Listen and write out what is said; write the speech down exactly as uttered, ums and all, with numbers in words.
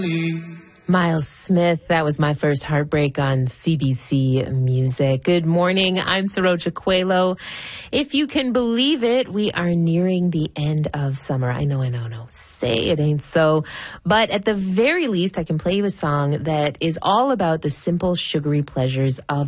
Miles Smith, that was My First Heartbreak on C B C Music. Good morning, I'm Saroja Coelho. If you can believe it, we are nearing the end of summer. I know, I know, no, say it ain't so. But at the very least, I can play you a song that is all about the simple, sugary pleasures of